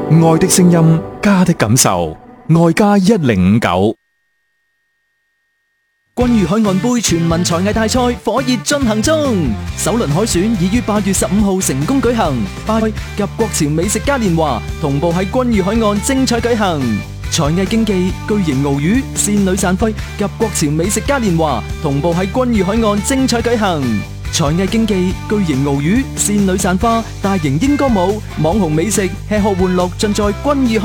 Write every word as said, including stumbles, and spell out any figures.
愛的聲音，家的感受，愛家一零五九。 君譽海岸杯全民才藝大賽火熱進行中，首輪海選已於八月十五號成功舉行，八及國潮美食嘉年華同步喺君譽海岸精彩舉行。才藝競技巨型鰲魚、仙女散揮及國潮美食嘉年華同步喺君譽海岸精彩舉行。才藝競技巨型鰲魚、仙女散花、大型鸚歌舞、網紅美食、吃喝玩樂盡在君譽海